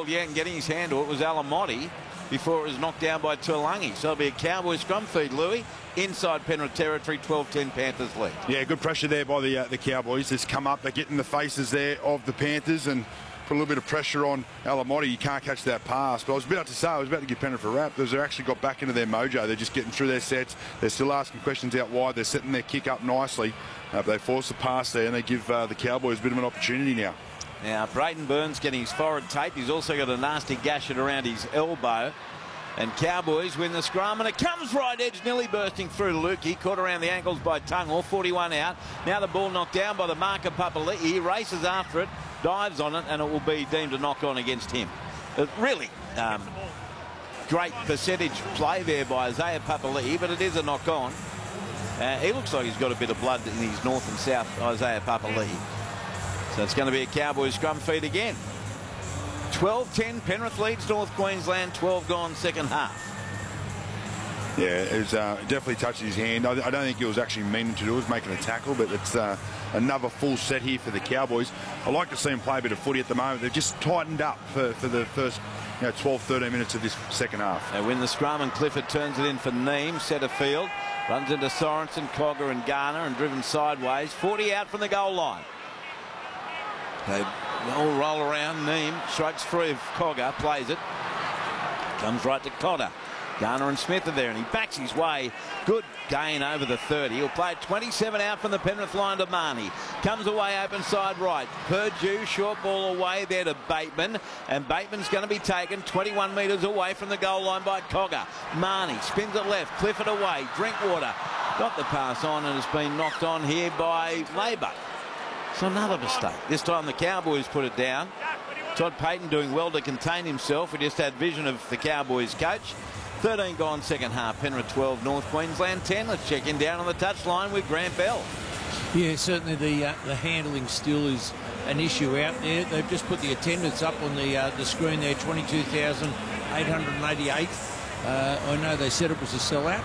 and getting his hand to it was Alamotti before it was knocked down by Tuolangi. So it'll be a Cowboy scrum feed, Louis. Inside Penrith territory, 12-10 Panthers lead. Yeah, good pressure there by the Cowboys. Just come up, they get in the faces there of the Panthers and put a little bit of pressure on Alamotti. You can't catch that pass. But I was about to give Penrith a rap. They actually got back into their mojo. They're just getting through their sets. They're still asking questions out wide. They're setting their kick up nicely. But they force the pass there and they give the Cowboys a bit of an opportunity now. Now, Brayden Burns getting his forehead taped. He's also got a nasty gash around his elbow. And Cowboys win the scrum, and it comes right edge, nearly bursting through to Lukey. Caught around the ankles by Tungle, 41 out. Now the ball knocked down by the marker Papali'i. He races after it, dives on it, and it will be deemed a knock-on against him. Really great percentage play there by Isaiah Papali'i, but it is a knock-on. He looks like he's got a bit of blood in his north and south, Isaiah Papali'i. So it's going to be a Cowboys scrum feed again. 12-10, Penrith leads North Queensland, 12 gone second half. Yeah, it was, definitely touched his hand. I don't think he was actually meaning to do it, was making a tackle, but it's another full set here for the Cowboys. I like to see them play a bit of footy at the moment. They've just tightened up for the first 12, 13 minutes of this second half. They win the scrum and Clifford turns it in for Neem, centre field. Runs into Sorensen, Cogger and Garner and driven sideways. 40 out from the goal line. They all roll around. Neem strikes free of Cogger, plays it. Comes right to Cotter. Garner and Smith are there, and he backs his way. Good gain over the 30. He'll play 27 out from the Penrith line to Marnie. Comes away open side right. Purdue, short ball away there to Bateman. And Bateman's going to be taken 21 metres away from the goal line by Cogger. Marnie spins it left. Clifford away. Drinkwater got the pass on and has been knocked on here by Labour. So another mistake. This time the Cowboys put it down. Todd Payton doing well to contain himself. We just had vision of the Cowboys coach. 13 gone second half. Penrith 12, North Queensland 10. Let's check in down on the touchline with Grant Bell. Yeah, certainly the handling still is an issue out there. They've just put the attendance up on the screen there, 22,888. I know they said it was a sellout.